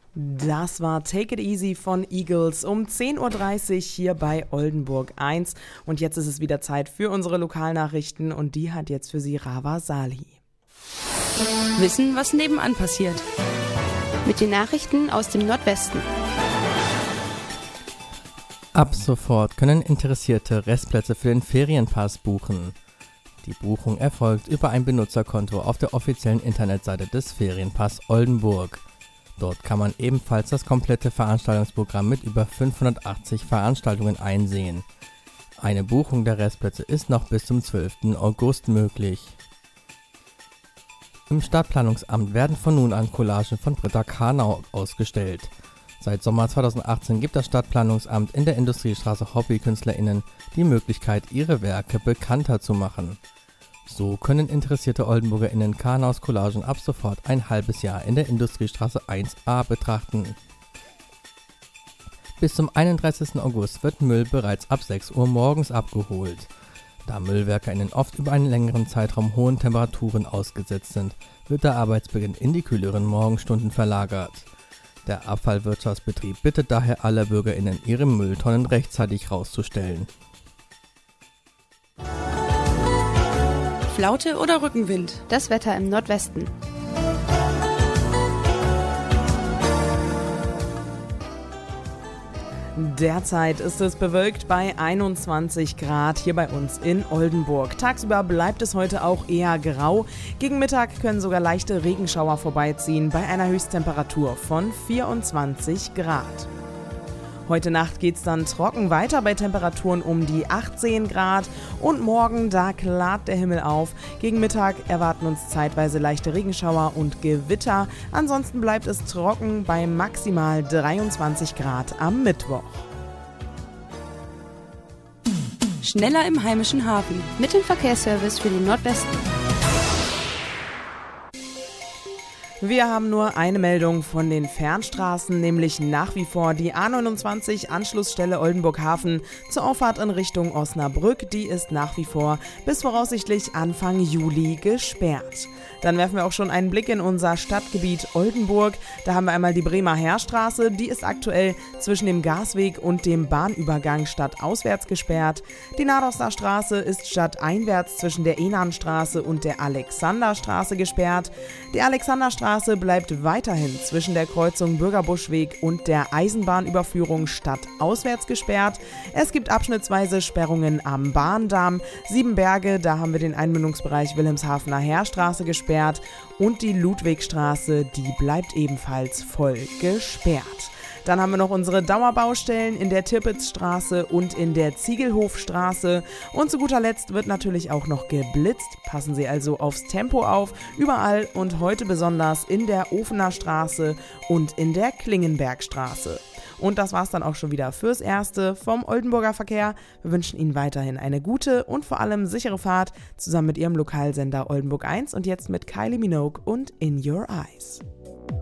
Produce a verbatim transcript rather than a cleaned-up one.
Das war Take It Easy von Eagles um zehn Uhr dreißig hier bei Oldenburg eins. Und jetzt ist es wieder Zeit für unsere Lokalnachrichten und die hat jetzt für Sie Rava Sali. Wissen, was nebenan passiert. Mit den Nachrichten aus dem Nordwesten. Ab sofort können Interessierte Restplätze für den Ferienpass buchen. Die Buchung erfolgt über ein Benutzerkonto auf der offiziellen Internetseite des Ferienpass Oldenburg. Dort kann man ebenfalls das komplette Veranstaltungsprogramm mit über fünfhundertachtzig Veranstaltungen einsehen. Eine Buchung der Restplätze ist noch bis zum zwölften August möglich. Im Stadtplanungsamt werden von nun an Collagen von Britta Karnau ausgestellt. Seit Sommer zweitausendachtzehn gibt das Stadtplanungsamt in der Industriestraße HobbykünstlerInnen die Möglichkeit, ihre Werke bekannter zu machen. So können interessierte OldenburgerInnen Karnaus Collagen ab sofort ein halbes Jahr in der Industriestraße eins a betrachten. Bis zum einunddreißigsten August wird Müll bereits ab sechs Uhr morgens abgeholt. Da MüllwerkerInnen oft über einen längeren Zeitraum hohen Temperaturen ausgesetzt sind, wird der Arbeitsbeginn in die kühleren Morgenstunden verlagert. Der Abfallwirtschaftsbetrieb bittet daher alle BürgerInnen, ihre Mülltonnen rechtzeitig rauszustellen. Flaute oder Rückenwind? Das Wetter im Nordwesten. Derzeit ist es bewölkt bei einundzwanzig Grad hier bei uns in Oldenburg. Tagsüber bleibt es heute auch eher grau. Gegen Mittag können sogar leichte Regenschauer vorbeiziehen bei einer Höchsttemperatur von vierundzwanzig Grad. Heute Nacht geht es dann trocken weiter bei Temperaturen um die achtzehn Grad und morgen, da klart der Himmel auf. Gegen Mittag erwarten uns zeitweise leichte Regenschauer und Gewitter. Ansonsten bleibt es trocken bei maximal dreiundzwanzig Grad am Mittwoch. Schneller im heimischen Hafen. Mit dem Verkehrsservice für den Nordwesten. Wir haben nur eine Meldung von den Fernstraßen, nämlich nach wie vor die A neunundzwanzig Anschlussstelle Oldenburg-Hafen zur Auffahrt in Richtung Osnabrück. Die ist nach wie vor bis voraussichtlich Anfang Juli gesperrt. Dann werfen wir auch schon einen Blick in unser Stadtgebiet Oldenburg. Da haben wir einmal die Bremer Heerstraße. Die ist aktuell zwischen dem Gasweg und dem Bahnübergang stadtauswärts gesperrt. Die Nadoster Straße ist stadteinwärts zwischen der Enanstraße und der Alexanderstraße gesperrt. Die Alexanderstraße bleibt weiterhin zwischen der Kreuzung Bürgerbuschweg und der Eisenbahnüberführung stadtauswärts gesperrt. Es gibt abschnittsweise Sperrungen am Bahndamm. Siebenberge, da haben wir den Einmündungsbereich Wilhelmshavener Heerstraße gesperrt. Und die Ludwigstraße, die bleibt ebenfalls voll gesperrt. Dann haben wir noch unsere Dauerbaustellen in der Tirpitzstraße und in der Ziegelhofstraße. Und zu guter Letzt wird natürlich auch noch geblitzt. Passen Sie also aufs Tempo auf, überall und heute besonders in der Ofener Straße und in der Klingenbergstraße. Und das war's dann auch schon wieder fürs Erste vom Oldenburger Verkehr. Wir wünschen Ihnen weiterhin eine gute und vor allem sichere Fahrt zusammen mit Ihrem Lokalsender Oldenburg eins und jetzt mit Kylie Minogue und In Your Eyes.